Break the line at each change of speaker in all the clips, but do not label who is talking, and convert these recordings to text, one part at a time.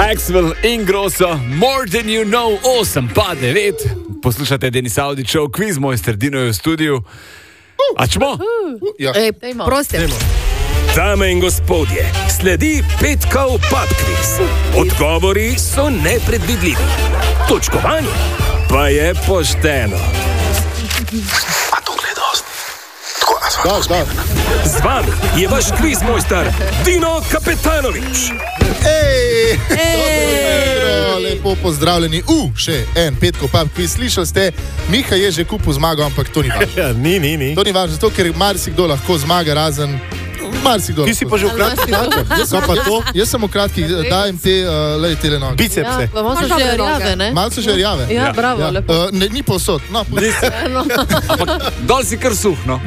Maxwell in Grosso, More Than You Know, 8 pa 9. Poslušate Denis Audić Show, Quiz Mojster Dino je v studiu. Ačmo?
Ja.
Proste.
Dame in gospodje, sledi petkov pub quiz. Odgovori so nepredvidljivi. Točkovanje pa je pošteno.
A to gledaš? Tako,
Z vami je vaš quiz mojster Dino Kapetanović.
Lepo pozdravljeni. Še en petkov pub quiz. Slišali ste, Miha je že kupil zmago, ampak to ni važno.
Ni.
To ni važno, zato ker marsikdo lahko zmaga, razen marsikdo.
Ti si pa že v kratkih hlačah.
Jaz sem v kratkih, dajem te noge.
Bicepse.
Pa malo so že rjave, ne?
Malo so že rjave.
Ja, bravo, lepo.
Ni povsod. No,
Dol si kar suh, no.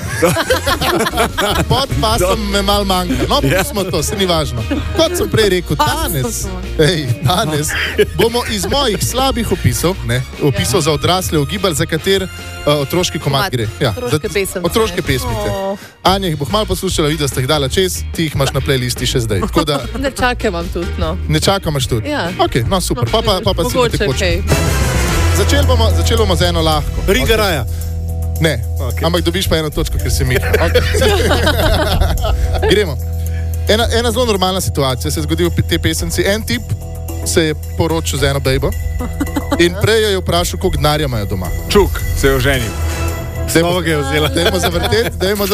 pod pasom me malo manjka. No, smo to, se ni važno. Kot sem prej rekel, danes bomo iz mojih slabih opisov za odrasle ugibali, za kater otroški komad gre. Ja, otroške pesmice. Anja jih bo malo poslušala, videla ste jih dala čez, ti jih imaš na playlisti še zdaj.
Ne čakam vam tudi, no.
Ne čakaš tudi?
Ja.
Ok, no super, pa si na tekoče.
Mogoče,
Začeli bomo z eno lahko.
Ringa raja.
Ne, ampak dobiš pa eno točko, ker si Miha. Gremo. Ena zelo normalna situacija se je zgodila v tej pesemci. En tip se je poročil z eno bejbo in prej jo je vprašal, koliko denarja imajo doma.
Čuk se je oženil.
Dajmo zavrteti.